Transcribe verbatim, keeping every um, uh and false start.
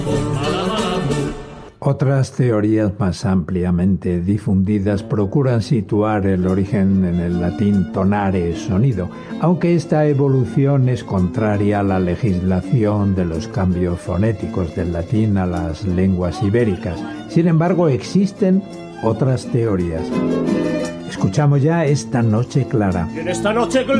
Otras teorías más ampliamente difundidas procuran situar el origen en el latín tonare, sonido, aunque esta evolución es contraria a la legislación de los cambios fonéticos del latín a las lenguas ibéricas. Sin embargo, existen otras teorías. Escuchamos ya Esta Noche Clara. En esta noche clara